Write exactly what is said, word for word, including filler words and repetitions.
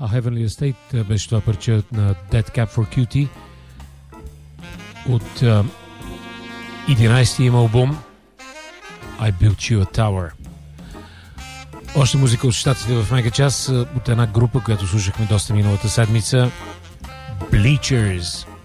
A Heavenly Estate беше това парче на Dead Cap for Cutie от uh, единайсети им албум I Built You a Tower. Още музика от щатите в мегачас от една група, която слушахме доста миналата седмица, Bleachers.